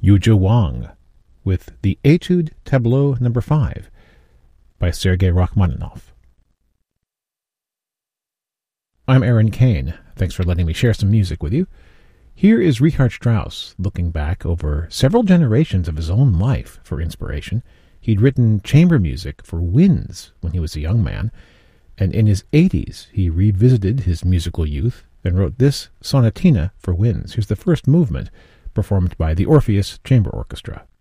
Yuzha Wang with the Etude Tableau No. 5 by Sergei Rachmaninoff. I'm Aaron Kane. Thanks for letting me share some music with you. Here is Richard Strauss looking back over several generations of his own life for inspiration. He'd written chamber music for winds when he was a young man, and in his 80s he revisited his musical youth and wrote this sonatina for winds. Here's the first movement, performed by the Orpheus Chamber Orchestra.